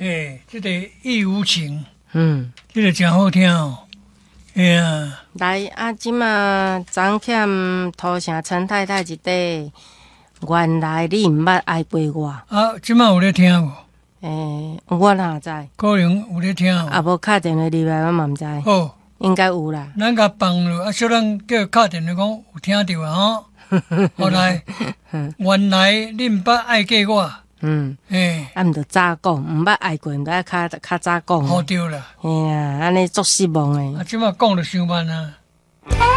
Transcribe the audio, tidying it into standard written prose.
这个义无情， 这个真好听哦。 来即马昨欠土城陈太太一块，原来你毋捌爱过我。 即马有咧听无？我哪知？ 可能有咧听无敲电话入来，我嘛毋知。应该有啦。 咱甲放落，小人叫敲电话讲有听到啊，后来原来你毋捌爱过我。毋着早讲，毋捌爱过，毋得较早讲。好对啦。安尼足失望诶。即马讲着伤慢啊。